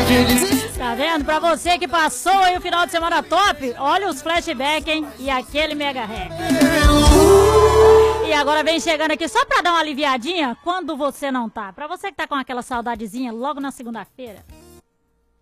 Tá vendo? Pra você que passou aí o final de semana top, olha os flashbacks, hein? E aquele mega hack. E agora vem chegando aqui só pra dar uma aliviadinha quando você não tá. Pra você que tá com aquela saudadezinha logo na segunda-feira.